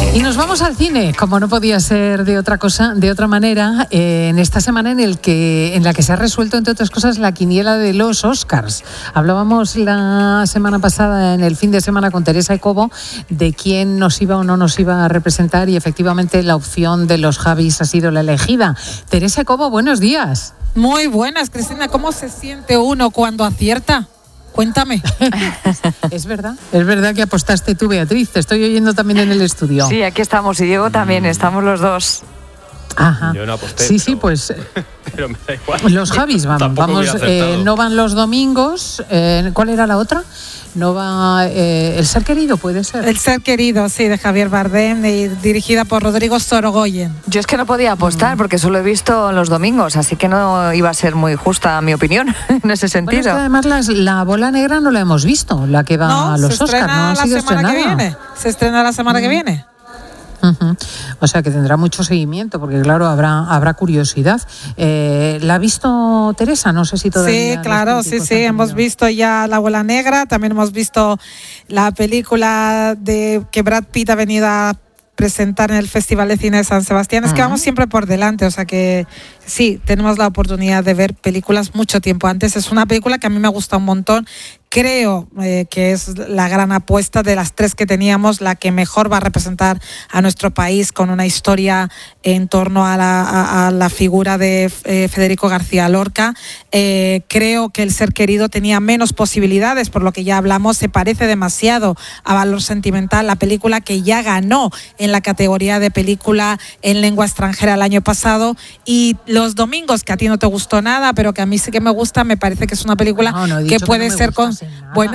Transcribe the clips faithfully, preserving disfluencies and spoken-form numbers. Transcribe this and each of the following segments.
Y nos vamos al cine, como no podía ser de otra cosa, de otra manera, eh, en esta semana en el que en la que se ha resuelto, entre otras cosas, la quiniela de los Oscars. Hablábamos la semana pasada, en el fin de semana, con Teresa Cobo, de quién nos iba o no nos iba a representar, y efectivamente la opción de los Javis ha sido la elegida. Teresa Cobo, buenos días. Muy buenas, Cristina. ¿Cómo se siente uno cuando acierta? Cuéntame. Es verdad, es verdad que apostaste tú, Beatriz. Te estoy oyendo también en el estudio. Sí, aquí estamos, y Diego también, estamos los dos. Ajá. Yo no aposté. Sí, sí, pues. Pero me da igual. Los Javis van, vamos, eh, no van los domingos. Eh, ¿Cuál era la otra? No va. Eh, El ser querido, puede ser. El ser querido, sí, de Javier Bardem, y dirigida por Rodrigo Sorogoyen. Yo es que no podía apostar mm. porque solo he visto los domingos, así que no iba a ser muy justa mi opinión en ese sentido. Bueno, es que además las, la bola negra no la hemos visto, la que va no, a los Oscars. No ha sido estrenada. Que viene. Se estrena la semana mm. que viene. Uh-huh. O sea que tendrá mucho seguimiento, porque claro, habrá habrá curiosidad. Eh, ¿La ha visto Teresa? No sé si todavía. Sí, claro, sí, sí, hemos visto ya La Bola Negra, también hemos visto la película de que Brad Pitt ha venido a presentar en el Festival de Cine de San Sebastián. Es uh-huh. que vamos siempre por delante, o sea que sí, tenemos la oportunidad de ver películas mucho tiempo antes. Es una película que a mí me gusta un montón. Creo eh, que es la gran apuesta de las tres que teníamos, la que mejor va a representar a nuestro país, con una historia en torno a la, a, a la figura de eh, Federico García Lorca. Eh, creo que El ser querido tenía menos posibilidades, por lo que ya hablamos, se parece demasiado a Valor sentimental, la película que ya ganó en la categoría de película en lengua extranjera el año pasado. Y Los domingos, que a ti no te gustó nada, pero que a mí sí que me gusta, me parece que es una película no, no que puede que no ser con... Bueno,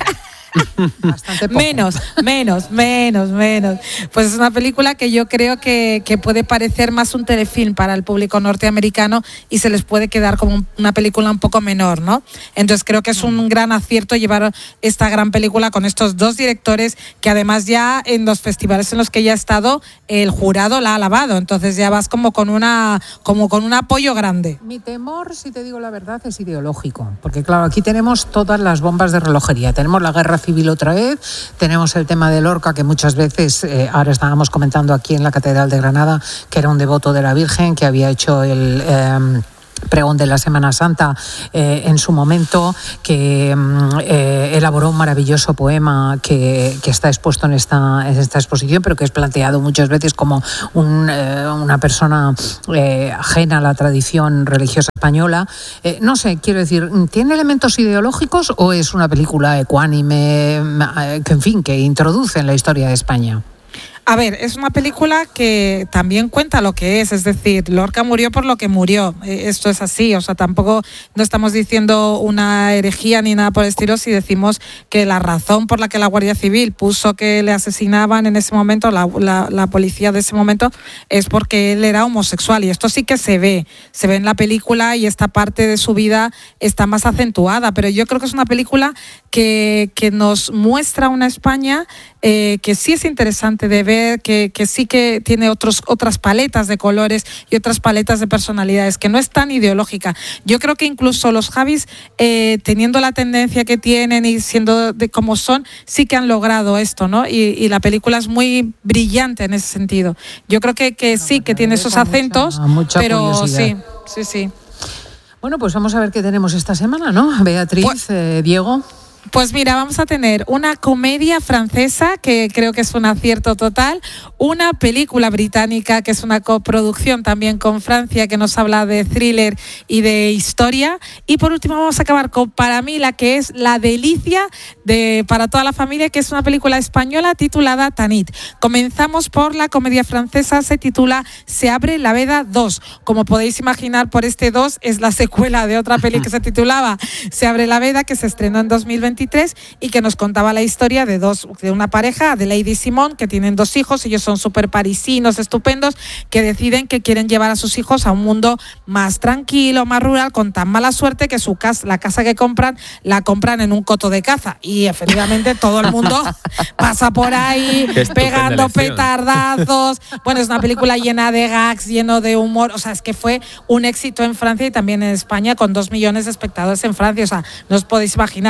menos, menos, menos, menos. Pues es una película que yo creo que, que puede parecer más un telefilm para el público norteamericano y se les puede quedar como una película un poco menor, ¿no? Entonces creo que es un gran acierto llevar esta gran película con estos dos directores, que además ya en los festivales en los que ya ha estado el jurado la ha alabado. Entonces ya vas como con una como con un apoyo grande. Mi temor, si te digo la verdad, es ideológico, porque claro, aquí tenemos todas las bombas de relojería. Tenemos la guerra civil otra vez, tenemos el tema de Lorca, que muchas veces, eh, ahora estábamos comentando aquí en la Catedral de Granada, que era un devoto de la Virgen, que había hecho el... Eh, pregón de la Semana Santa eh, en su momento, que eh, elaboró un maravilloso poema que, que está expuesto en esta, en esta exposición, pero que es planteado muchas veces como un, eh, una persona eh, ajena a la tradición religiosa española. Eh, no sé, quiero decir, ¿tiene elementos ideológicos o es una película ecuánime, que en fin, que introduce en la historia de España? A ver, es una película que también cuenta lo que es, es decir, Lorca murió por lo que murió, esto es así, o sea, tampoco no estamos diciendo una herejía ni nada por el estilo si decimos que la razón por la que la Guardia Civil puso que le asesinaban en ese momento, la, la, la policía de ese momento, es porque él era homosexual, y esto sí que se ve, se ve en la película, y esta parte de su vida está más acentuada, pero yo creo que es una película que, que nos muestra una España eh, que sí es interesante de ver, Que, que sí que tiene otros, otras paletas de colores y otras paletas de personalidades, que no es tan ideológica. Yo creo que incluso los Javis, eh, teniendo la tendencia que tienen y siendo de como son, sí que han logrado esto, ¿no? Y, y la película es muy brillante en ese sentido. Yo creo que, que sí, que tiene esos acentos, mucha, mucha pero sí, sí, sí. Bueno, pues vamos a ver qué tenemos esta semana, ¿no? Beatriz, pues, eh, Diego. Pues mira, vamos a tener una comedia francesa, que creo que es un acierto total, una película británica que es una coproducción también con Francia, que nos habla de thriller y de historia, y por último vamos a acabar con, para mí, la que es la delicia de para toda la familia, que es una película española titulada Tanit. Comenzamos por la comedia francesa, se titula Se abre la veda dos. Como podéis imaginar, por este dos es la secuela de otra peli que se titulaba Se abre la veda, que se estrenó en dos mil veintitrés y que nos contaba la historia de dos de una pareja, Adelaide y Simón, que tienen dos hijos. Ellos son súper parisinos, estupendos, que deciden que quieren llevar a sus hijos a un mundo más tranquilo, más rural, con tan mala suerte que su casa, la casa que compran, la compran en un coto de caza, y efectivamente todo el mundo pasa por ahí pegando petardazos. Bueno, es una película llena de gags, lleno de humor, o sea, es que fue un éxito en Francia y también en España, con dos millones de espectadores en Francia. O sea, no os podéis imaginar claramente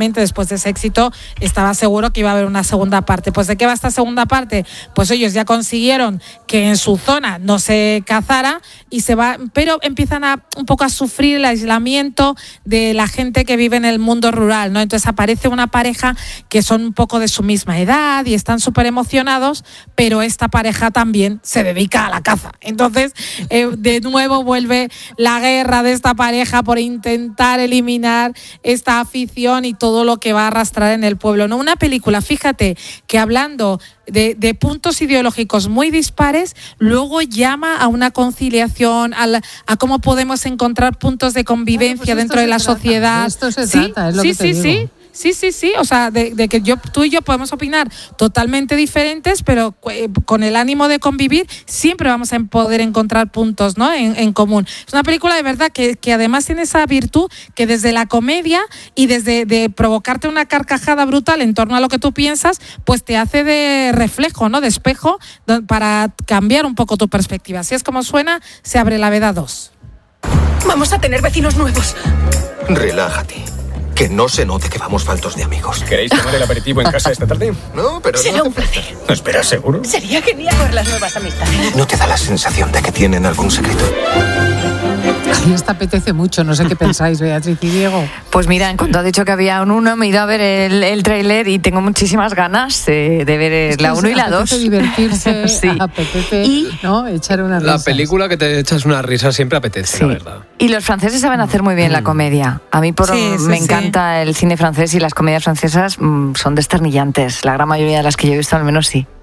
obviamente después de ese éxito estaba seguro que iba a haber una segunda parte. Pues ¿de qué va esta segunda parte? Pues ellos ya consiguieron que en su zona no se cazara y se va, pero empiezan a un poco a sufrir el aislamiento de la gente que vive en el mundo rural, ¿no? Entonces aparece una pareja que son un poco de su misma edad y están súper emocionados, pero esta pareja también se dedica a la caza. Entonces, eh, de nuevo vuelve la guerra de esta pareja por intentar eliminar esta afición y todo lo que va a arrastrar en el pueblo, ¿no? Una película, fíjate, que hablando de, de puntos ideológicos muy dispares, luego llama a una conciliación, a, la, a cómo podemos encontrar puntos de convivencia claro, pues dentro de la trata, sociedad. Esto se sí, trata, es lo sí, que te sí, digo. sí. Sí, sí, sí, o sea, de, de que yo, tú y yo podemos opinar totalmente diferentes, pero eh, con el ánimo de convivir siempre vamos a poder encontrar puntos, ¿no? en, en común. Es una película de verdad que, que además tiene esa virtud que desde la comedia y desde de provocarte una carcajada brutal en torno a lo que tú piensas, pues te hace de reflejo, ¿no? De espejo para cambiar un poco tu perspectiva. Así es como suena, Se abre la veda dos. Vamos a tener vecinos nuevos. Relájate. Que no se note que vamos faltos de amigos. ¿Queréis tomar el aperitivo en casa esta tarde? No, pero será no un placer. ¿Espera, seguro? Sería genial por las nuevas amistades. ¿No te da la sensación de que tienen algún secreto? Ay, esta apetece mucho, no sé qué pensáis, Beatriz y Diego. Pues mira, en cuanto ha dicho que había un uno, me he ido a ver el, el tráiler y tengo muchísimas ganas eh, de ver Es que la uno y la dos. Apetece divertirse, sí. apetece, y ¿no? Echar una La risas. película que te echas una risa siempre apetece, sí. la verdad. Y los franceses saben hacer muy bien la comedia. A mí por, Sí, sí, me sí. encanta el cine francés y las comedias francesas mmm, son desternillantes. La gran mayoría de las que yo he visto, al menos sí.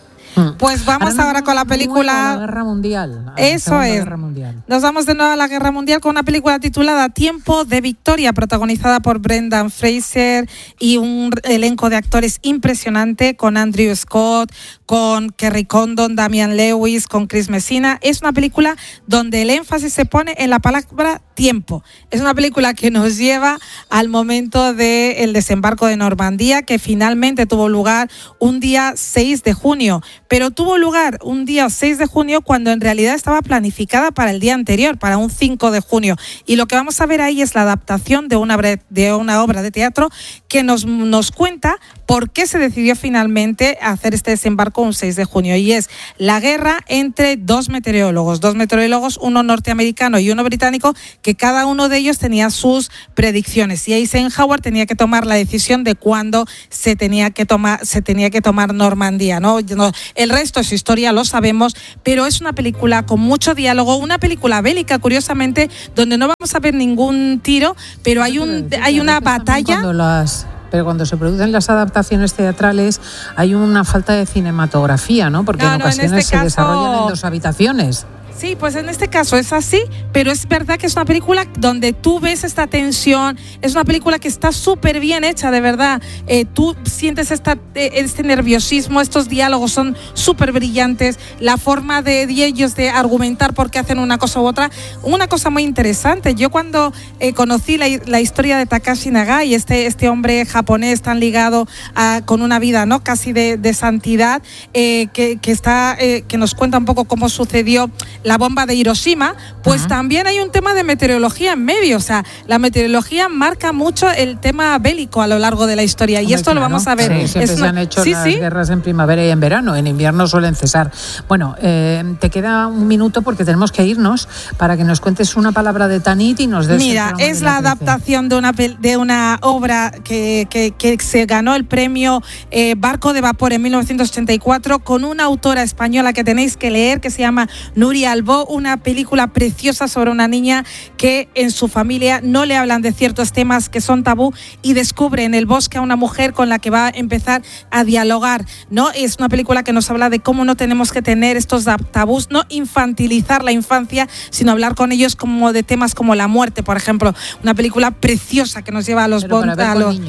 Pues vamos nos ahora con la vamos de nuevo película. a la Guerra Mundial. a la Eso Segunda es. Guerra Mundial. Nos vamos de nuevo a la Guerra Mundial con una película titulada Tiempo de Victoria, protagonizada por Brendan Fraser y un elenco de actores impresionante con Andrew Scott, con Kerry Condon, Damian Lewis, con Chris Messina. Es una película donde el énfasis se pone en la palabra tiempo. Es una película que nos lleva al momento del desembarco de Normandía, que finalmente tuvo lugar un día seis de junio, pero tuvo lugar un día seis de junio cuando en realidad estaba planificada para el día anterior, para un cinco de junio. Y lo que vamos a ver ahí es la adaptación de una, de una obra de teatro que nos, nos cuenta por qué se decidió finalmente hacer este desembarco un seis de junio. Y es la guerra entre dos meteorólogos, dos meteorólogos, uno norteamericano y uno británico, que cada uno de ellos tenía sus predicciones. Y Eisenhower tenía que tomar la decisión de cuándo se tenía que tomar, se tenía que tomar Normandía, ¿no? El resto es historia, lo sabemos, pero es una película con mucho diálogo, una película bélica, curiosamente, donde no vamos a ver ningún tiro, pero hay un hay una batalla. Cuando las Pero cuando se producen las adaptaciones teatrales hay una falta de cinematografía, ¿no? Porque no, en no, ocasiones en este se caso... desarrollan en dos habitaciones. Sí, pues en este caso es así, pero es verdad que es una película donde tú ves esta tensión, es una película que está súper bien hecha, de verdad. Eh, tú sientes esta, este nerviosismo, estos diálogos son súper brillantes, la forma de, de ellos de argumentar por qué hacen una cosa u otra, una cosa muy interesante. Yo cuando eh, conocí la, la historia de Takashi Nagai, este, este hombre japonés tan ligado a, con una vida, ¿no? casi de, de santidad, eh, que, que, está, eh, que nos cuenta un poco cómo sucedió la bomba de Hiroshima, pues uh-huh. también hay un tema de meteorología en medio, o sea, la meteorología marca mucho el tema bélico a lo largo de la historia. Hombre, y esto claro, lo vamos a ver. Sí, siempre es se una... han hecho sí, las sí. guerras en primavera y en verano, en invierno suelen cesar. Bueno, eh, te queda un minuto porque tenemos que irnos para que nos cuentes una palabra de Tanit y nos des. Mira, es la adaptación de una, de una obra que, que, que se ganó el premio eh, Barco de Vapor en mil novecientos ochenta y cuatro con una autora española que tenéis que leer, que se llama Nuria Albó, una película preciosa sobre una niña que en su familia no le hablan de ciertos temas que son tabú y descubre en el bosque a una mujer con la que va a empezar a dialogar, ¿no? Es una película que nos habla de cómo no tenemos que tener estos tabús, no infantilizar la infancia, sino hablar con ellos como de temas como la muerte, por ejemplo. Una película preciosa que nos lleva a los... Pero para ver a con los niños.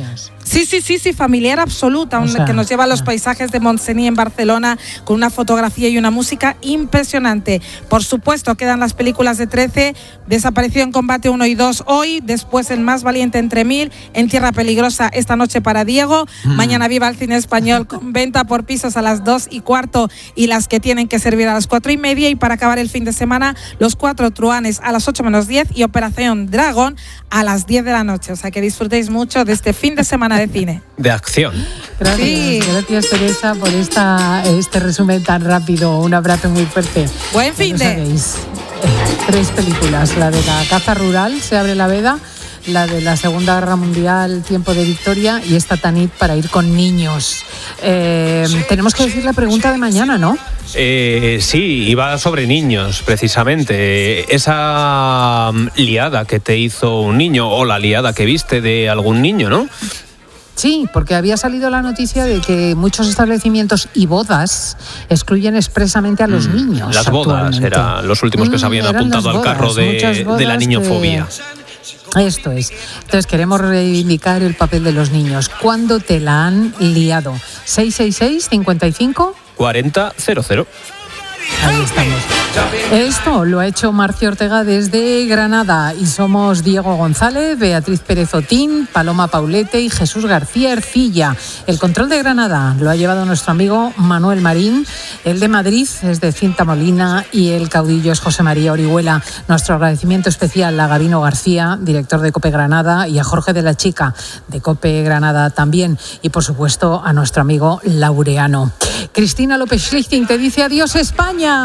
Sí, sí, sí, sí, familiar absoluta, O un- sea, que nos lleva a los ah. paisajes de Montseny en Barcelona con una fotografía y una música impresionante. Por supuesto, quedan las películas de trece, Desapareció en combate uno y dos hoy, después El más valiente entre mil, En tierra peligrosa esta noche para Diego, Mm. mañana viva el cine español con venta por pisos a las dos y cuarto y las que tienen que servir a las cuatro y media, y para acabar el fin de semana, Los cuatro truanes a las ocho menos diez y Operación Dragón a las diez de la noche. O sea que disfrutéis mucho de este fin de semana de cine. De acción. Gracias, Sí. gracias Teresa por esta, este resumen tan rápido. Un abrazo muy fuerte. Buen Ya fin lo de... sabéis. Eh, Tres películas, la de la caza rural, Se abre la veda, la de la Segunda Guerra Mundial, Tiempo de Victoria, y esta Tanit para ir con niños. Eh, tenemos que decir la pregunta de mañana, ¿no? Eh, sí, iba sobre niños, precisamente. Esa mm, liada que te hizo un niño o la liada que viste de algún niño, ¿no? Sí, porque había salido la noticia de que muchos establecimientos y bodas excluyen expresamente a los Mm, niños. Las bodas actualmente. eran los últimos que se Mm, habían eran apuntado las al carro bodas, de, muchas de la bodas niñofobia. que- Esto es. Entonces queremos reivindicar el papel de los niños. ¿Cuándo te la han liado? seis seis seis, cincuenta y cinco. cuarenta cero cero. Ahí estamos. Esto lo ha hecho Marcio Ortega desde Granada y somos Diego González, Beatriz Pérez Otín, Paloma Paulete y Jesús García Ercilla. El control de Granada lo ha llevado nuestro amigo Manuel Marín, el de Madrid es de Cinta Molina y el caudillo es José María Orihuela. Nuestro agradecimiento especial a Gabino García, director de COPE Granada, y a Jorge de la Chica, de COPE Granada también, y por supuesto a nuestro amigo Laureano. Cristina López Schlichting te dice adiós España.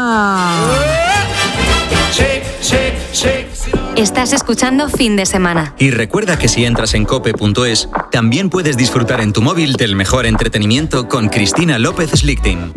Estás escuchando Fin de Semana. Y recuerda que si entras en cope punto es, también puedes disfrutar en tu móvil del mejor entretenimiento con Cristina López Schlichting.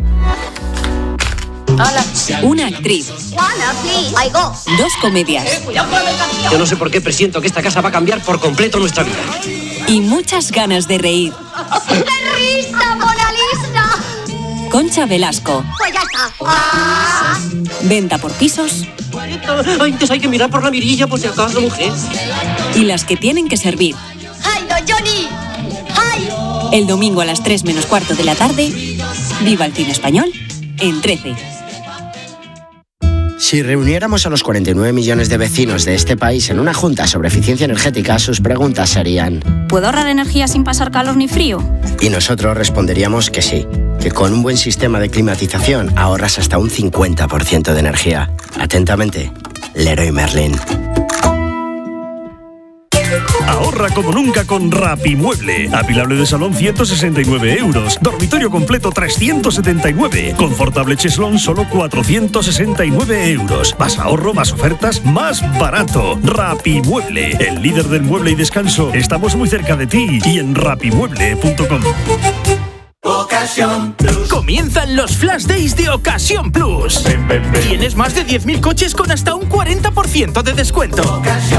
Hola. Una actriz. Dos comedias. Yo no sé por qué presiento que esta casa va a cambiar por completo nuestra vida. Y muchas ganas de reír. ¡Qué risa, Mona Lisa! Concha Velasco. Pues ya está. Ah. Venta por pisos. Antes hay que mirar por la mirilla por si acaso, mujer. Y las que tienen que servir. ¡Ay, no, Johnny! ¡Ay! El domingo a las tres menos cuarto de la tarde. Viva el cine español en trece. Si reuniéramos a los cuarenta y nueve millones de vecinos de este país en una junta sobre eficiencia energética, sus preguntas serían: ¿puedo ahorrar energía sin pasar calor ni frío? Y nosotros responderíamos que sí, que con un buen sistema de climatización ahorras hasta un cincuenta por ciento de energía. Atentamente, Leroy Merlin. Ahorra como nunca con Rapimueble. Apilable de salón ciento sesenta y nueve euros. Dormitorio completo trescientos setenta y nueve. Confortable cheslón solo cuatrocientos sesenta y nueve euros. Más ahorro, más ofertas, más barato. Rapimueble, el líder del mueble y descanso. Estamos muy cerca de ti y en rapimueble punto com. Ocasión Plus. Comienzan los Flash Days de Ocasión Plus. Ven, ven, ven. Tienes más de diez mil coches con hasta un cuarenta por ciento de descuento. Ocasión